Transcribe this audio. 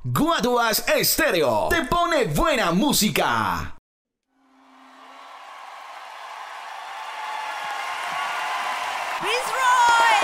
Guaduas Estéreo te pone buena música. Please roll.